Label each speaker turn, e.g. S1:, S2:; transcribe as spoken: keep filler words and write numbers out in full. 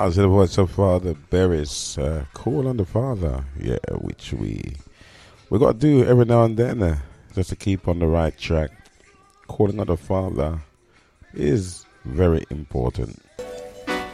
S1: was the voice of Father Barris. Uh, call on the Father, yeah, which we we got to do every now and then, uh, just to keep on the right track. Calling on the Father is very important.